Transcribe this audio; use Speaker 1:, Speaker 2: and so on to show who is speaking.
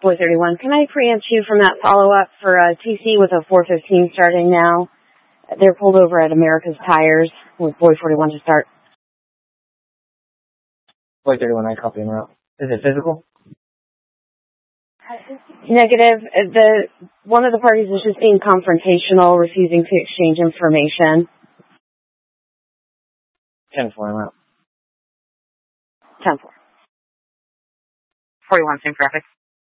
Speaker 1: Boy 31, can I preempt you from that follow-up for TC with a 415 starting now? They're pulled over at America's Tires with Boy 41 to start.
Speaker 2: Boy 31, I copy en route. Is it physical?
Speaker 1: Negative. One of the parties is just being confrontational, refusing to exchange information.
Speaker 2: 10-4 en route.
Speaker 1: 10-4.
Speaker 3: 41, same traffic.